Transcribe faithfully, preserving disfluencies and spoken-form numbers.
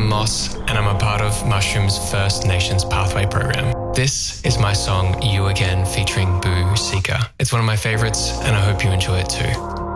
I'm Moss, and I'm a part of Mushroom's First Nations Pathway program. This is my song You Again featuring Boo Seeker. It's one of my favorites, and I hope you enjoy it too.